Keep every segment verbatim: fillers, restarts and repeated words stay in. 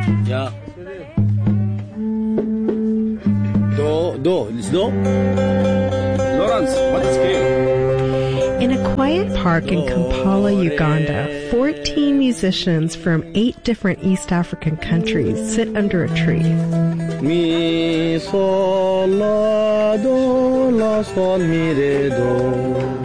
Yeah. Do, do, it's do. Lawrence, what is scale? In a quiet park in Kampala, Uganda, fourteen musicians from eight different East African countries sit under a tree. Mi, sol, la, do, la, sol, mi, re, do.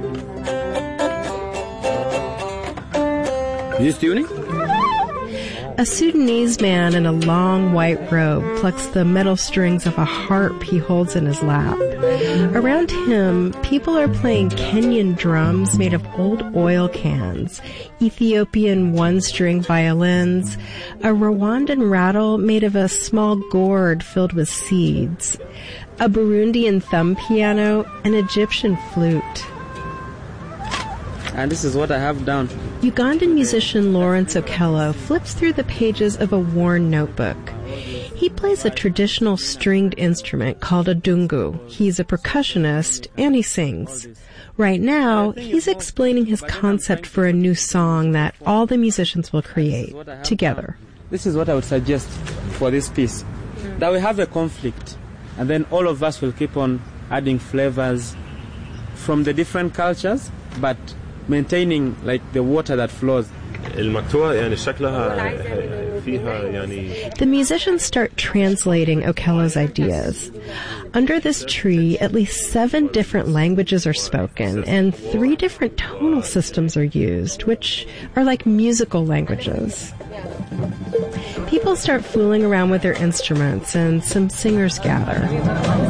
Is this tuning? A Sudanese man in a long white robe plucks the metal strings of a harp he holds in his lap. Around him, people are playing Kenyan drums made of old oil cans, Ethiopian one-string violins, a Rwandan rattle made of a small gourd filled with seeds, a Burundian thumb piano, an Egyptian flute. And this is what I have down. Ugandan musician Lawrence Okello flips through the pages of a worn notebook. He plays a traditional stringed instrument called a dungu. He's a percussionist and he sings. Right now, he's explaining his concept for a new song that all the musicians will create together. This is what I would suggest for this piece. That we have a conflict, and then all of us will keep on adding flavors from the different cultures, but maintaining like the water that flows. The musicians start translating Okello's ideas. Under this tree, at least seven different languages are spoken, and three different tonal systems are used, which are like musical languages. People start fooling around with their instruments, and some singers gather.